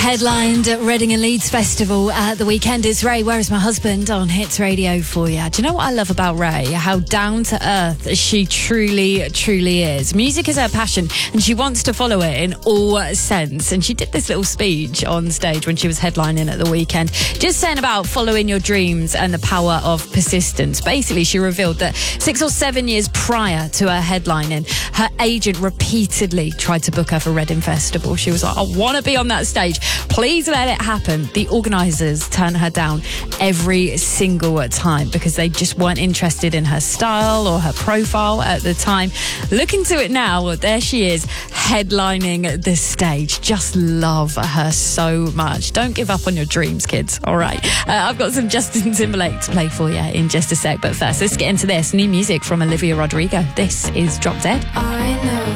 Headlined at Reading and Leeds Festival at the weekend. It's Ray, Where Is My Husband on Hits Radio for you. Do you know what I love about Ray? How down to earth she truly is. Music is her passion and she wants to follow it in all sense. And she did this little speech on stage when she was headlining at the weekend, just saying about following your dreams and the power of persistence. Basically, she revealed that 6 or 7 years prior to her headlining, her agent repeatedly tried to book her for Reading Festival. She was like, I want to be on that stage. Please let it happen. The organisers turned her down every single time because they just weren't interested in her style or her profile at the time. Look into it now. There she is, headlining the stage. Just love her so much. Don't give up on your dreams, kids. All right. I've got some Justin Timberlake to play for you in just a sec. But first, let's get into this. New music from Olivia Rodrigo. This is Drop Dead. I know.